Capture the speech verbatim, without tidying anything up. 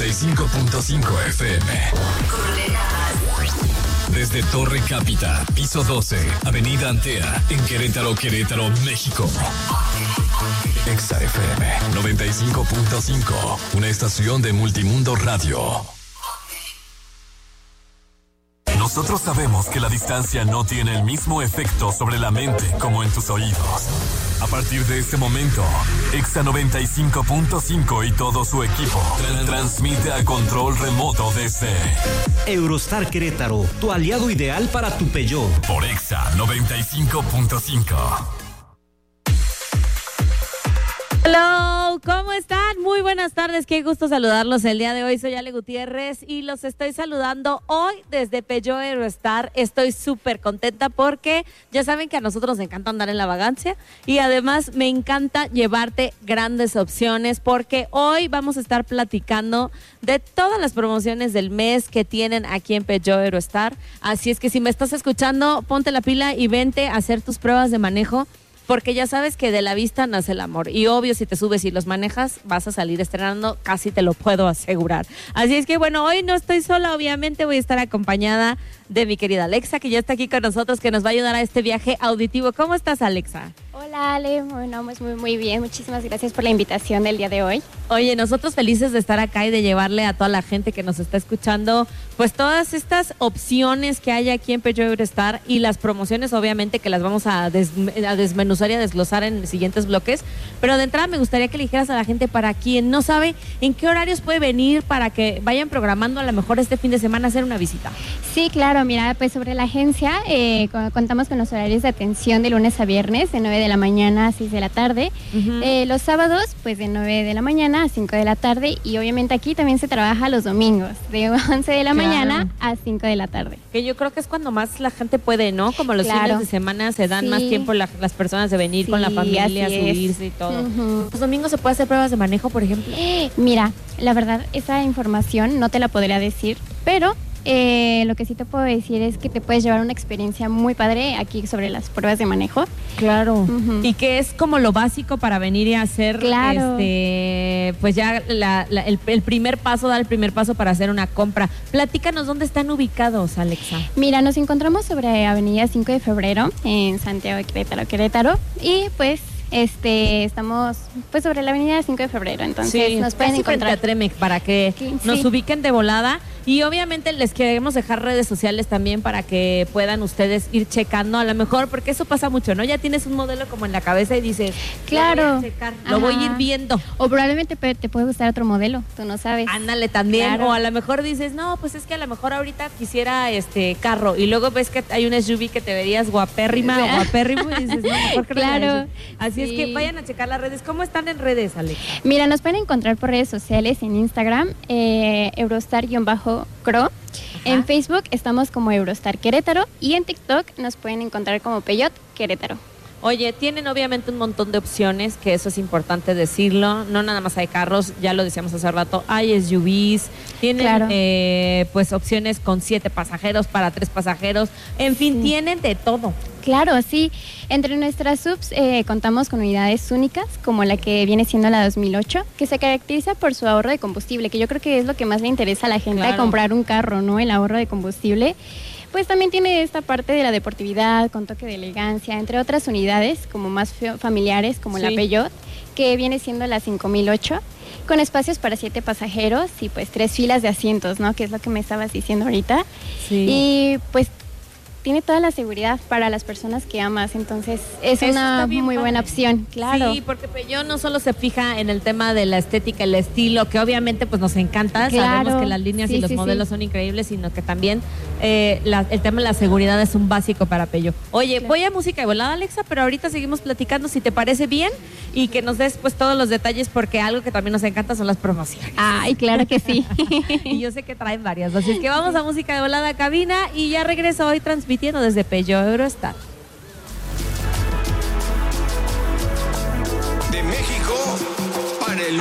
y cinco punto cinco F M. Desde Torre Cápita, piso doce, Avenida Antea, en Querétaro, Querétaro, México. Exa F M noventa y cinco punto cinco, una estación de Multimundo Radio. Nosotros sabemos que la distancia no tiene el mismo efecto sobre la mente como en tus oídos. A partir de este momento, Exa noventa y cinco punto cinco y todo su equipo tra- transmite a control remoto desde Eurostar Querétaro, tu aliado ideal para tu Peugeot. Por Exa noventa y cinco punto cinco. Hello, ¿cómo están? Muy buenas tardes, qué gusto saludarlos el día de hoy. Soy Ale Gutiérrez y los estoy saludando hoy desde Peugeot Eurostar. Estoy súper contenta porque ya saben que a nosotros nos encanta andar en la vagancia y además me encanta llevarte grandes opciones porque hoy vamos a estar platicando de todas las promociones del mes que tienen aquí en Peugeot Eurostar. Así es que si me estás escuchando, ponte la pila y vente a hacer tus pruebas de manejo. Porque ya sabes que de la vista nace el amor. Y obvio, si te subes y los manejas, vas a salir estrenando, casi te lo puedo asegurar. Así es que bueno, hoy no estoy sola, obviamente voy a estar acompañada de mi querida Alexa, que ya está aquí con nosotros, que nos va a ayudar a este viaje auditivo. ¿Cómo estás, Alexa? Hola, Ale. Bueno, pues muy, muy bien. Muchísimas gracias por la invitación del día de hoy. Oye, nosotros felices de estar acá y de llevarle a toda la gente que nos está escuchando, pues todas estas opciones que hay aquí en Peugeot Eurostar y las promociones, obviamente, que las vamos a, des- a desmenuzar y a desglosar en siguientes bloques. Pero de entrada me gustaría que le dijeras a la gente, para quien no sabe en qué horarios puede venir, para que vayan programando a lo mejor este fin de semana hacer una visita. Sí, claro. Mira, pues sobre la agencia, eh, co- contamos con los horarios de atención de lunes a viernes, de nueve de la mañana a seis de la tarde. Uh-huh. Eh, los sábados, pues de nueve de la mañana a cinco de la tarde. Y obviamente aquí también se trabaja los domingos, de once de la Claro. mañana a cinco de la tarde. Que yo creo que es cuando más la gente puede, ¿no? Como los Claro. fines de semana se dan Sí. más tiempo la- las personas de venir Sí, con la familia, así es. subirse y todo. Ujú. Los domingos se puede hacer pruebas de manejo, por ejemplo. Mira, la verdad, esa información no te la podría decir, pero eh, lo que sí te puedo decir es que te puedes llevar una experiencia muy padre aquí sobre las pruebas de manejo. Claro. Ujú. Y que es como lo básico para venir y hacer, Claro. este, pues ya la- la- el, el primer paso, dar el primer paso para hacer una compra. Platícanos dónde están ubicados, Alexa. Mira, nos encontramos sobre Avenida cinco de febrero en Santiago de Querétaro, Querétaro, y pues este estamos pues sobre la Avenida cinco de febrero, entonces nos pueden casi frente encontrar. a Tremec para que Sí. nos ubiquen de volada. Y obviamente les queremos dejar redes sociales también para que puedan ustedes ir checando a lo mejor, porque eso pasa mucho, ¿no? Ya tienes un modelo como en la cabeza y dices, Claro. lo voy a checar, lo voy a ir Ajá. viendo. O probablemente pe- te puede gustar otro modelo, tú no sabes. Ándale también, Claro. o a lo mejor dices, no, pues es que a lo mejor ahorita quisiera este carro, y luego ves que hay un S U V que te verías guapérrima o guapérrimo y dices, no, mejor que Claro, Así es sí. que vayan a checar las redes. ¿Cómo están en redes, Alexa? Mira, nos pueden encontrar por redes sociales en Instagram, eh, Eurostar-Cro. En Facebook estamos como Eurostar Querétaro y en TikTok nos pueden encontrar como Peugeot Querétaro. Oye, tienen obviamente un montón de opciones, que eso es importante decirlo. No nada más hay carros, ya lo decíamos hace rato, hay S U Vs, tienen Claro. eh, pues opciones con siete pasajeros para tres pasajeros. En fin, Sí. tienen de todo. Claro, sí. Entre nuestras subs eh, contamos con unidades únicas, como la que viene siendo la dos mil ocho, que se caracteriza por su ahorro de combustible, que yo creo que es lo que más le interesa a la gente Claro. de comprar un carro, ¿no? El ahorro de combustible. Pues también tiene esta parte de la deportividad, con toque de elegancia, entre otras unidades, como más fe- familiares, como la Sí. Peugeot, que viene siendo la cinco mil ocho, con espacios para siete pasajeros y pues tres filas de asientos, ¿no? Que es lo que me estabas diciendo ahorita. Sí. Y pues tiene toda la seguridad para las personas que amas, entonces es Eso una está bien muy buena padre. opción, claro. Sí, porque Peugeot no solo se fija en el tema de la estética, el estilo, que obviamente pues nos encanta, Claro. sabemos que las líneas Sí, y los sí, modelos sí. son increíbles, sino que también eh, la- el tema de la seguridad es un básico para Peugeot. Oye, Claro. voy a música de volada, Alexa, pero ahorita seguimos platicando, si te parece bien, y que nos des pues todos los detalles, porque algo que también nos encanta son las promociones. Ay, claro que sí. Y yo sé que traen varias, así es que vamos a música de volada, cabina, y ya regreso hoy transmitiendo desde Peugeot Eurostar.